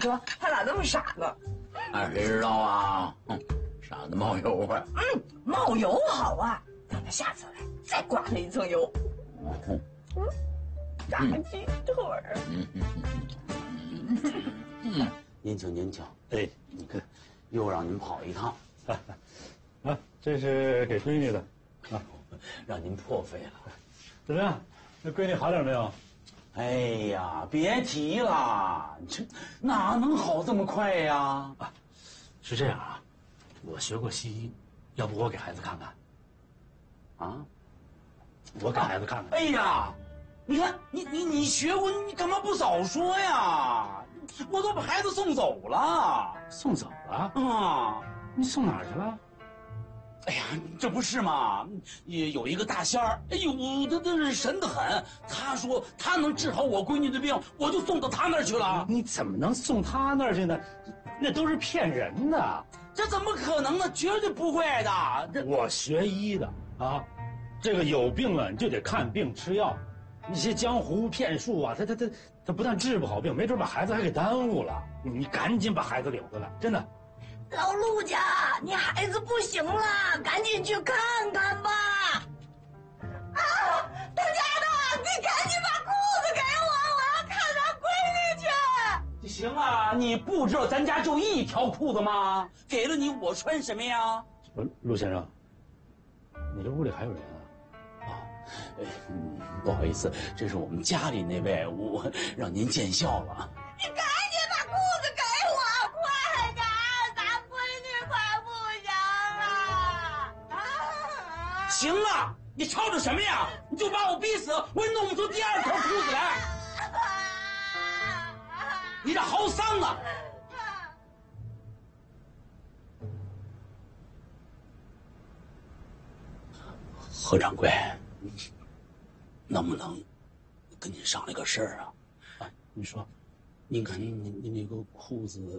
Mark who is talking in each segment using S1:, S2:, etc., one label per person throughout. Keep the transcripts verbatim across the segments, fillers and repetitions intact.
S1: 说他咋这么傻呢？
S2: 那谁知道啊？哼，傻子冒油啊！
S1: 嗯，冒油好啊，等他下次来再刮他一层油。嗯，炸鸡腿儿。
S2: 嗯嗯嗯嗯嗯，您请您请。哎，你看，又让您跑一趟。
S3: 啊，这是给闺女的，啊，
S2: 让您破费了。
S3: 怎么样？那闺女好点没有？
S2: 哎呀，别提了，这哪能好这么快呀？
S3: 啊，是这样啊，我学过西医，要不我给孩子看看？啊，我给孩子看看。
S2: 哎呀，你看你你你学过，你干嘛不早说呀？我都把孩子送走了。
S3: 送走了？
S2: 啊，
S3: 你送哪儿去了？
S2: 哎呀，这不是嘛？也有一个大仙儿，哎呦，他真是神得很。他说他能治好我闺女的病，我就送到他那儿去了。
S3: 你怎么能送他那儿去呢？那都是骗人的。
S2: 这怎么可能呢？绝对不会的。这
S3: 我学医的啊，这个有病了你就得看病吃药，那些江湖骗术啊，他他他他不但治不好病，没准把孩子还给耽误了。你赶紧把孩子领回来，真的。
S1: 老陆家，你孩子不行了，赶紧去看看吧！啊，大家的，你赶紧把裤子给我，我要看他闺女去。
S2: 行啊，你不知道咱家就一条裤子吗？给了你，我穿什么呀？
S3: 陆陆先生，你这屋里还有人啊？
S2: 啊，哎，嗯，不好意思，这是我们家里那位，我让您见笑了。
S1: 你赶紧把裤子给我，快点！咱闺女快不行了！啊！
S2: 行了，你吵吵什么呀？你就把我逼死，我也弄不出第二条裤子来。你这好丧啊！何掌柜，能不能跟您商量个事儿啊？
S3: 啊，你说，
S2: 您看您您您那个裤子，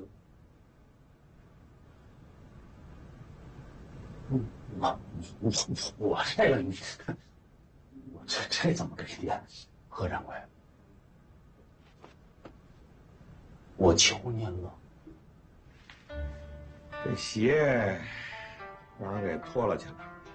S3: 嗯啊，我我我这个你，我这这怎么给爹？何掌柜，
S2: 我求您了。
S4: 这鞋让人给脱了去了，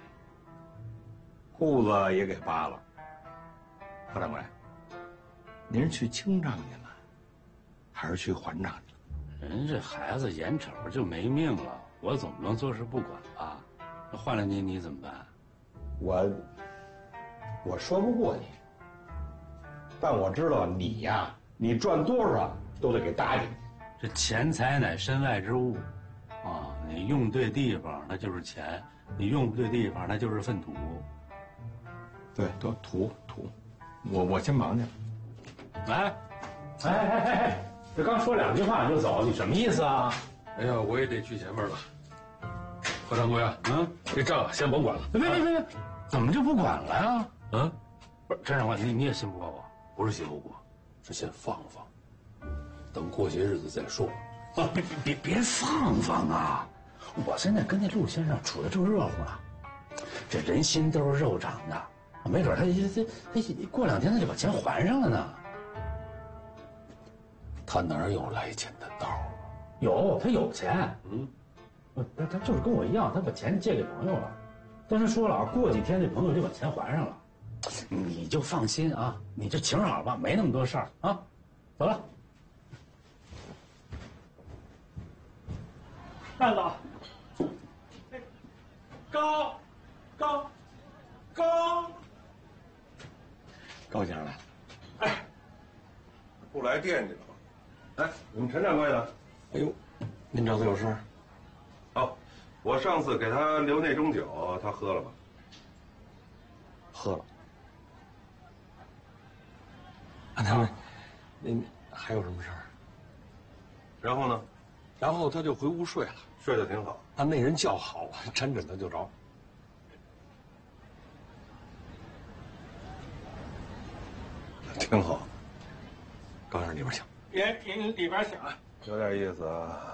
S4: 裤子也给扒了。何掌柜，您是去清账去了，还是去还账去了？
S3: 人这孩子眼瞅着就没命了，我总不能坐视不管吧？那换了你，你怎么办？
S4: 我我说不过你，但我知道你呀，你赚多少都得给搭进去。
S3: 这钱财乃身外之物，啊，你用对地方那就是钱，你用不对地方那就是粪土。
S4: 对，都土土，我我先忙去。
S3: 哎，哎哎哎哎，这刚说两句话你就走，你什么意思啊？
S5: 哎呀，我也得去前面了。何掌柜啊，嗯，这账先甭管了。
S3: 别别别别，怎么就不管了呀？
S5: 啊，
S3: 不是陈长官，你你也信不过我？
S5: 不是信不过，是先放放，等过些日子再说。
S3: 啊，别别别别放放啊！我现在跟那陆先生处的正热乎呢，这人心都是肉长的，没准他他他他过两天他就把钱还上了呢。
S5: 他哪有来钱的道啊？
S3: 有，他有钱，嗯，他他就是跟我一样，他把钱借给朋友了，但是说了啊，过几天这朋友就把钱还上了，你就放心啊，你这请好吧，没那么多事儿啊，走了。
S6: 站住！高，高，高，
S4: 高先生来了。
S6: 哎，
S4: 不来惦记了吗？哎，我们陈掌柜呢？
S5: 哎呦，您找他有事？
S4: 哦，我上次给他留那盅酒，他喝了吗？
S5: 喝了。啊，他们，您还有什么事儿？
S4: 然后呢？
S5: 然后他就回屋睡了，
S4: 睡得挺好。
S5: 他那人觉好，沾枕头就着。
S4: 挺好。
S5: 高先生里边请。
S6: 别您里边请。
S4: 有点意思啊。